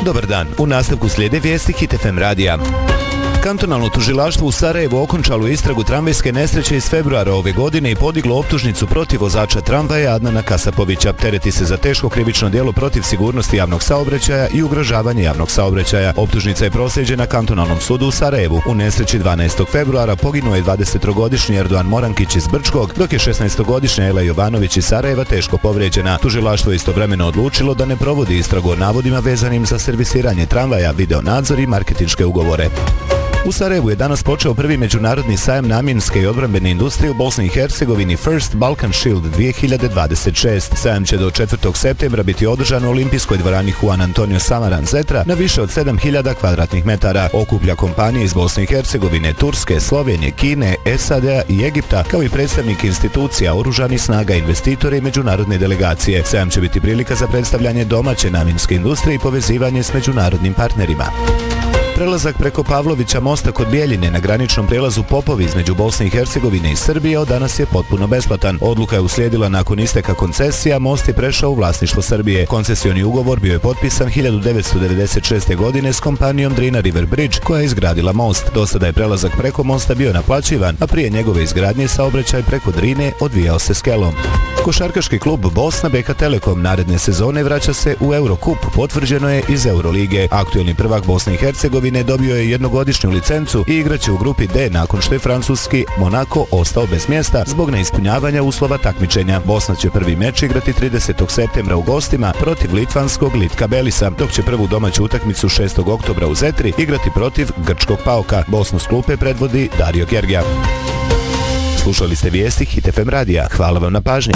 Dobar dan, u nastavku slijede vijesti Hit FM radija. Kantonalno tužilaštvo u Sarajevu okončalo istragu tramvajske nesreće iz februara ove godine i podiglo optužnicu protiv vozača tramvaja Adnana Kasapovića. Tereti se za teško krivično djelo protiv sigurnosti javnog saobraćaja i ugrožavanje javnog saobraćaja. Optužnica je proslijeđena Kantonalnom sudu u Sarajevu. U nesreći 12. februara poginuo je 23-godišnji Erdogan Morankić iz Brčkog, dok je 16-godišnja Ela Jovanović iz Sarajeva teško povrijeđena. Tužilaštvo je istovremeno odlučilo da ne provodi istragu o navodima vezanim za servisiranje tramvaja, videonadzor i marketinške ugovore. U Sarajevu je danas počeo prvi međunarodni sajam namjenske i odbrambene industrije u Bosni i Hercegovini First Balkan Shield 2026. Sajam će do 4. septembra biti održan u olimpijskoj dvorani Juan Antonio Samaran Zetra na više od 7000 kvadratnih metara. Okuplja kompanije iz Bosne i Hercegovine, Turske, Slovenije, Kine, SAD-a i Egipta, kao i predstavnike institucija, oružanih snaga, investitore i međunarodne delegacije. Sajam će biti prilika za predstavljanje domaće namjenske industrije i povezivanje s međunarodnim partnerima. Prelazak preko Pavlovića mosta kod Bijeljine na graničnom prelazu Popovi između Bosne i Hercegovine i Srbije od danas je potpuno besplatan. Odluka je uslijedila nakon isteka koncesija, most je prešao u vlasništvo Srbije. Koncesioni ugovor bio je potpisan 1996. godine s kompanijom Drina River Bridge koja je izgradila most. Do sada je prelazak preko mosta bio naplaćivan, a prije njegove izgradnje saobraćaj preko Drine odvijao se skelom. Košarkaški klub Bosna BK Telekom naredne sezone vraća se u Eurocup, potvrđeno je iz Eurolige. Aktuelni prvak Bosne i Hercegovine dobio je jednogodišnju licencu i igraće u grupi D nakon što je francuski Monaco ostao bez mjesta zbog neispunjavanja uslova takmičenja. Bosna će prvi meč igrati 30. septembra u gostima protiv litvanskog Litka Belisa, dok će prvu domaću utakmicu 6. oktobra u Zetri igrati protiv grčkog Paoka. Bosnu s klupe predvodi Dario Gergija. Slušali ste vijesti Hit FM radija. Hvala vam na pažnji.